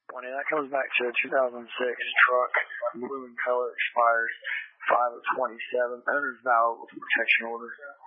When that comes back to a 2006 truck, blue in color, expires 5/27. Owner's valid with protection order.